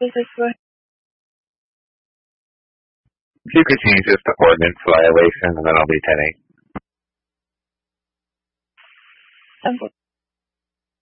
Just go ahead. If you could change this to ordinance violation, and then I'll be 10-8.